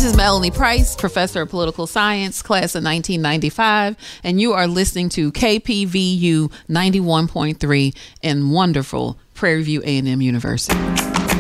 is Melanie Price, professor of political science, class of 1995, and you are listening to KPVU 91.3 in wonderful Prairie View A&M University.